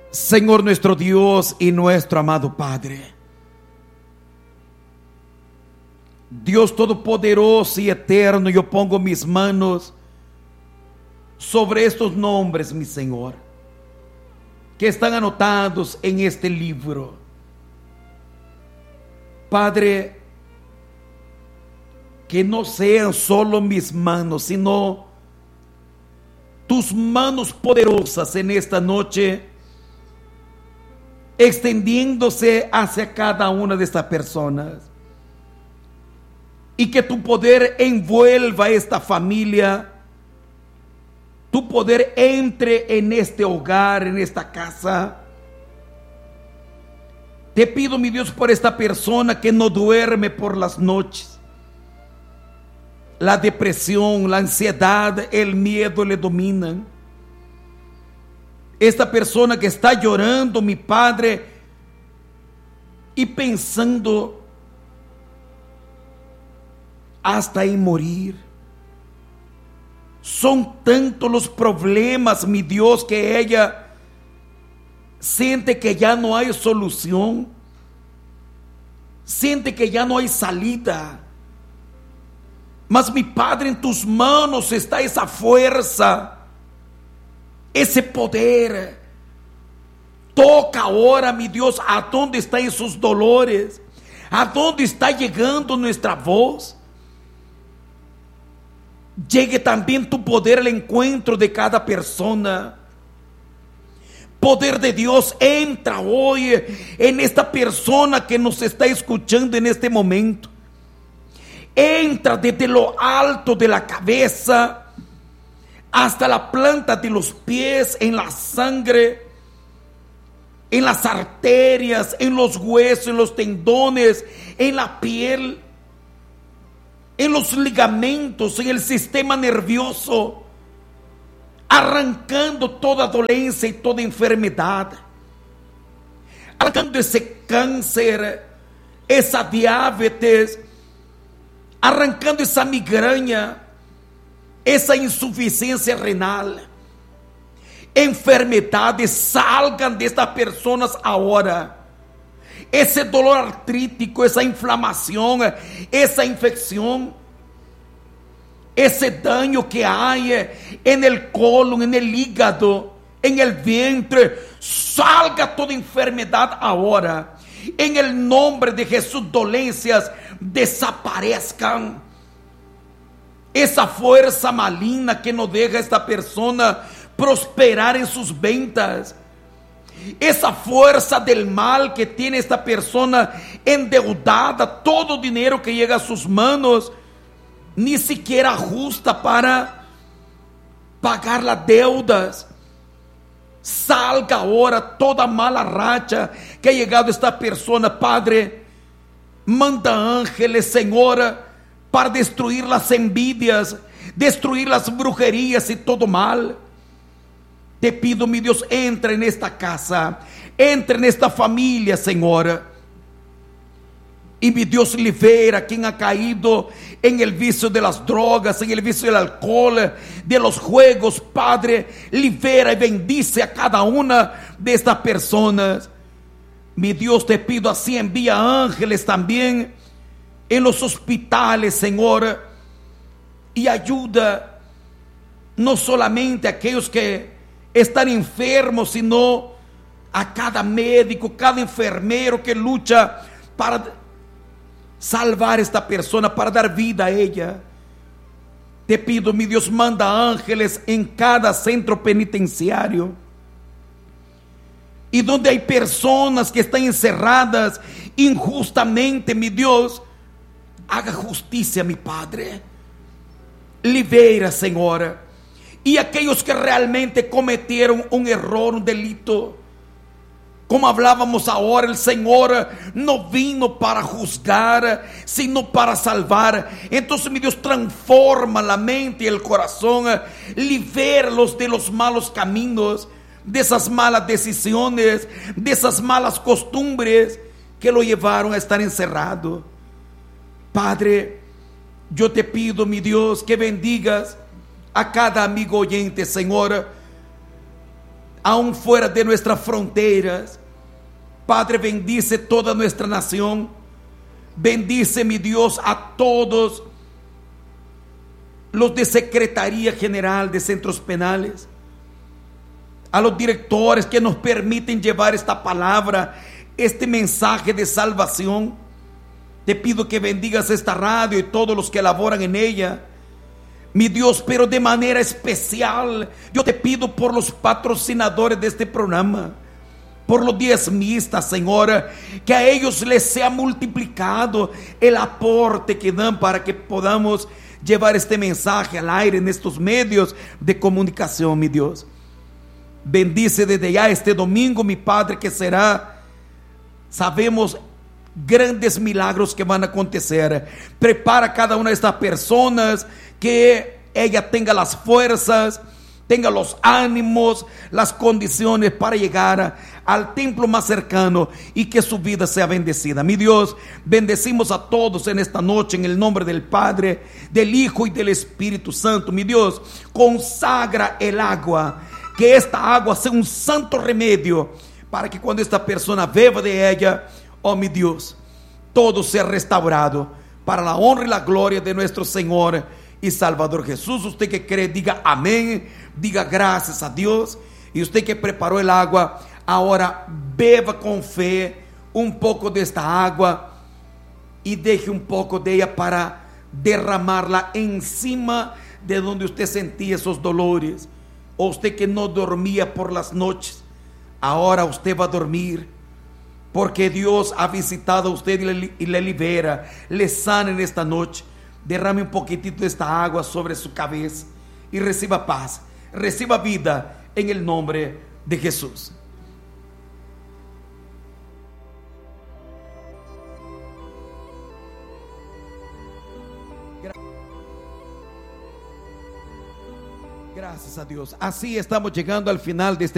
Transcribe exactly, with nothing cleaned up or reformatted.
Señor nuestro Dios y nuestro amado Padre, Dios todopoderoso y eterno, yo pongo mis manos sobre estos nombres, mi Señor, que están anotados en este libro. Padre, que no sean solo mis manos, sino tus manos poderosas en esta noche, extendiéndose hacia cada una de estas personas, y que tu poder envuelva a esta familia, tu poder entre en este hogar, en esta casa. Te pido, mi Dios, por esta persona que no duerme por las noches. La depresión, la ansiedad, el miedo le dominan. Esta persona que está llorando, mi Padre, y pensando hasta en morir. Son tantos los problemas, mi Dios, que ella siente que ya no hay solución, siente que ya no hay salida. Mas, mi Padre, en tus manos está esa fuerza, ese poder. Toca ahora, mi Dios, a dónde están esos dolores, a dónde está llegando nuestra voz. Llegue también tu poder al encuentro de cada persona. Poder de Dios, entra hoy en esta persona que nos está escuchando en este momento. Entra desde lo alto de la cabeza hasta la planta de los pies, en la sangre, en las arterias, en los huesos, en los tendones, en la piel, en los ligamentos, en el sistema nervioso, arrancando toda dolencia y toda enfermedad, arrancando ese cáncer, esa diabetes, arrancando esa migraña, esa insuficiencia renal. Enfermedades salgan de estas personas ahora. Ese dolor artrítico, esa inflamación, esa infección, ese daño que hay en el colon, en el hígado, en el vientre, salga toda enfermedad ahora. En el nombre de Jesús, dolencias desaparezcan. Esa fuerza maligna que no deja a esta persona prosperar en sus ventas, esa fuerza del mal que tiene esta persona endeudada, todo dinero que llega a sus manos ni siquiera ajusta para pagar las deudas. Salga ahora toda mala racha que ha llegado a esta persona. Padre, manda ángeles, Señor, para destruir las envidias, destruir las brujerías y todo mal. Te pido, mi Dios, entra en esta casa, entra en esta familia, Señor. Y mi Dios, libera a quien ha caído en el vicio de las drogas, en el vicio del alcohol, de los juegos. Padre, libera y bendice a cada una de estas personas. Mi Dios, te pido así, envía ángeles también en los hospitales, Señor, y ayuda no solamente a aquellos que están enfermos, sino a cada médico, cada enfermero que lucha para salvar a esta persona, para dar vida a ella. Te pido, mi Dios, manda ángeles en cada centro penitenciario, y donde hay personas que están encerradas injustamente, mi Dios, haga justicia, mi Padre. Libera, Señor. Y aquellos que realmente cometieron un error, un delito, como hablábamos ahora, el Señor no vino para juzgar, sino para salvar. Entonces, mi Dios, transforma la mente y el corazón, libéralos de los malos caminos, de esas malas decisiones, de esas malas costumbres que lo llevaron a estar encerrado. Padre, yo te pido, mi Dios, que bendigas a cada amigo oyente, Señor. aún fuera de nuestras fronteras. Padre, bendice toda nuestra nación. Bendice, mi Dios, a todos los de Secretaría General de Centros Penales, a los directores que nos permiten llevar esta palabra, este mensaje de salvación. Te pido que bendigas esta radio y todos los que laboran en ella, mi Dios, pero de manera especial yo te pido por los patrocinadores de este programa, por los diezmistas, Señor, que a ellos les sea multiplicado el aporte que dan para que podamos llevar este mensaje al aire en estos medios de comunicación, mi Dios. Bendice desde ya este domingo, mi Padre, que será, sabemos, grandes milagros que van a acontecer. Prepara cada una de estas personas, que ella tenga las fuerzas, tenga los ánimos, las condiciones para llegar a, al templo más cercano, y que su vida sea bendecida. Mi Dios, bendecimos a todos en esta noche en el nombre del Padre, del Hijo y del Espíritu Santo. Mi Dios, consagra el agua, que esta agua sea un santo remedio, para que cuando esta persona beba de ella, oh mi Dios, todo sea restaurado para la honra y la gloria de nuestro Señor y Salvador Jesús. Usted que cree, diga amén, diga gracias a Dios. Y usted que preparó el agua, ahora beba con fe un poco de esta agua y deje un poco de ella para derramarla encima de donde usted sentía esos dolores, o usted que no dormía por las noches. Ahora usted va a dormir, porque Dios ha visitado a usted y le, y le libera, le sana en esta noche. Derrame un poquitito de esta agua sobre su cabeza y reciba paz, reciba vida en el nombre de Jesús. Gracias a Dios. Así estamos llegando al final de este